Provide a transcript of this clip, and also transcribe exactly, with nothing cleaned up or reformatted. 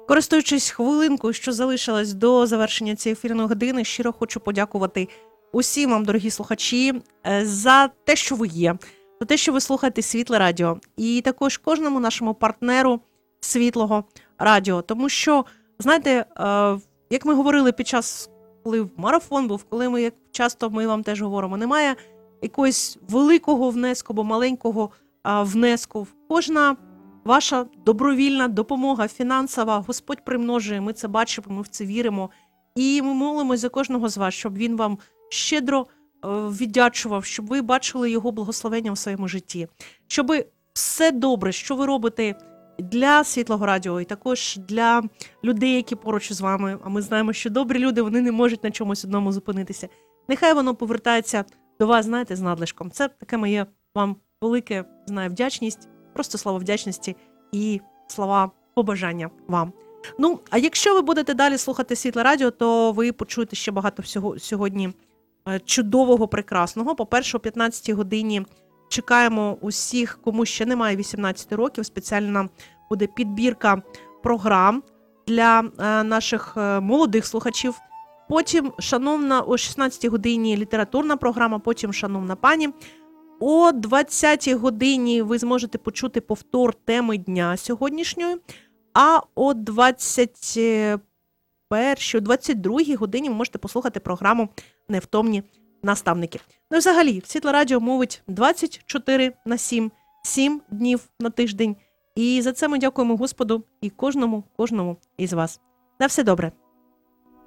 Користуючись хвилинкою, що залишилась до завершення цієї ефірної години, щиро хочу подякувати усім вам, дорогі слухачі, за те, що ви є, за те, що ви слухаєте Світле Радіо, і також кожному нашому партнеру Світлого Радіо. Тому що, знаєте, як ми говорили під час, коли марафон був, коли ми, як часто ми вам теж говоримо, немає якогось великого внеску або маленького внеску. Кожна ваша добровільна допомога фінансова, Господь примножує, ми це бачимо, ми в це віримо. І ми молимось за кожного з вас, щоб Він вам щедро віддячував, щоб ви бачили Його благословення в своєму житті. Щоб все добре, що ви робите для Світлого Радіо і також для людей, які поруч з вами, а ми знаємо, що добрі люди, вони не можуть на чомусь одному зупинитися. Нехай воно повертається до вас, знаєте, з надлишком. Це таке моє вам велике, знаю, вдячність, просто слова вдячності і слова побажання вам. Ну, а якщо ви будете далі слухати Світле Радіо, то ви почуєте ще багато всього сьогодні чудового, прекрасного. По-перше, о п'ятнадцятій годині чекаємо усіх, кому ще немає вісімнадцяти років. Спеціальна буде підбірка програм для наших молодих слухачів. Потім, шановна, о шістнадцятій годині літературна програма, потім шановна пані. О двадцятій годині ви зможете почути повтор теми дня сьогоднішньої, а о двадцять першій, о двадцять другій годині ви можете послухати програму «Невтомні наставники». Ну і взагалі, Світле Радіо мовить двадцять чотири на сім, сім днів на тиждень. І за це ми дякуємо Господу і кожному, кожному із вас. На все добре.